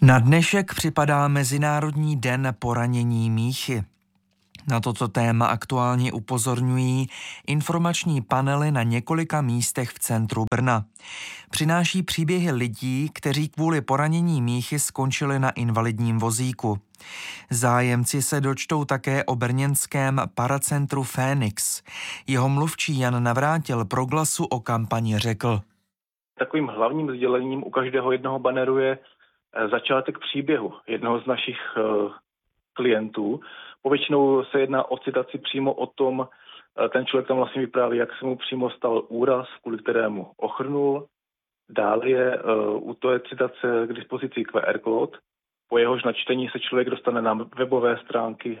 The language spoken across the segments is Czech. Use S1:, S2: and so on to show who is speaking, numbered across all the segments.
S1: Na dnešek připadá Mezinárodní den poranění míchy. Na toto téma aktuálně upozorňují informační panely na několika místech v centru Brna. Přináší příběhy lidí, kteří kvůli poranění míchy skončili na invalidním vozíku. Zájemci se dočtou také o brněnském paracentru Fénix. Jeho mluvčí Jan Navrátil pro Glasu o kampani řekl:
S2: Takovým hlavním sdělením u každého jednoho banneru je začátek příběhu jednoho z našich klientů. Povětšinou se jedná o citaci přímo o tom, ten člověk tam vlastně vypráví, jak se mu přímo stal úraz, kvůli kterému ochrnul. Dále je u té citace k dispozici QR kód, po jehož načtení se člověk dostane na webové stránky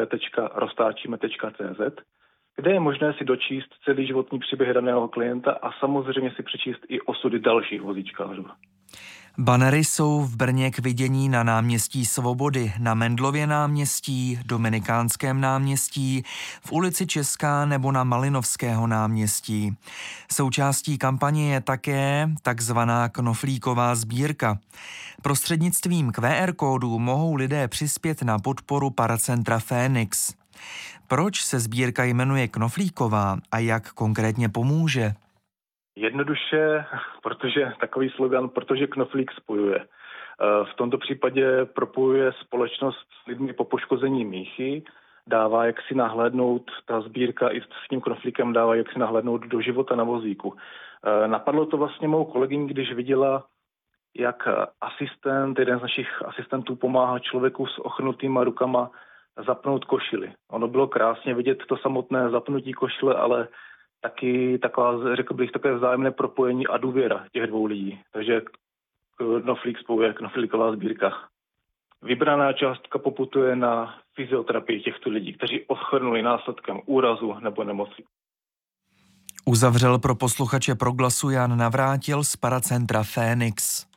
S2: www.roztáčíme.cz, kde je možné si dočíst celý životní příběh daného klienta a samozřejmě si přečíst i osudy dalších vozíčkářů.
S1: Banery jsou v Brně k vidění na náměstí Svobody, na Mendlově náměstí, Dominikánském náměstí, v ulici Česká nebo na Malinovského náměstí. Součástí kampaně je také takzvaná knoflíková sbírka. Prostřednictvím QR kódů mohou lidé přispět na podporu paracentra Fénix. Proč se sbírka jmenuje knoflíková a jak konkrétně pomůže?
S2: Jednoduše, protože takový slogan, protože knoflík spojuje. V tomto případě propojuje společnost s lidmi po poškození míchy, dává jaksi nahlédnout, ta sbírka i s tím knoflíkem dává jaksi nahlédnout do života na vozíku. Napadlo to vlastně mou kolegyni, když viděla, jak jeden z našich asistentů pomáhá člověku s ochrnutýma rukama zapnout košili. Ono bylo krásně vidět to samotné zapnutí košile, ale taky taková, řekl bych, takové vzájemné propojení a důvěra těch dvou lidí. Takže knoflík spojuje, knoflíková sbírka. Vybraná částka poputuje na fyzioterapii těchto lidí, kteří ochrnuli následkem úrazu nebo nemoci.
S1: Uzavřel pro posluchače Pro Glasu Jan Navrátil z paracentra Fénix.